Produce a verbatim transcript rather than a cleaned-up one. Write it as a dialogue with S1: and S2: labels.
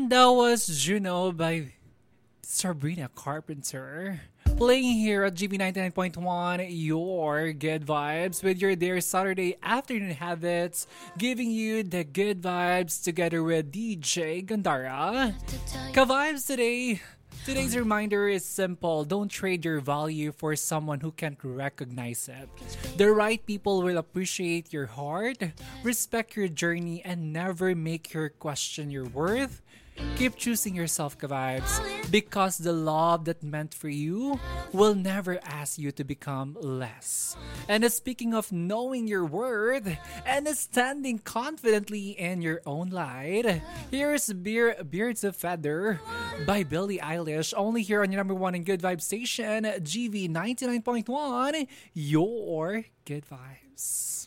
S1: And that was Juno by Sabrina Carpenter. Playing here at G B ninety-nine point one, your good vibes with your dear Saturday afternoon habits, giving you the good vibes together with D J Gandara. Ka-vibes today. Today's reminder is simple. Don't trade your value for someone who can't recognize it. The right people will appreciate your heart, respect your journey, and never make you question your worth. Keep choosing yourself, ka-vibes, because the love that meant for you will never ask you to become less. And uh, speaking of knowing your worth and uh, standing confidently in your own light, here's Beer, Beards of Feather by Billie Eilish, only here on your number one and good vibe station, G V ninety-nine point one, your good vibes.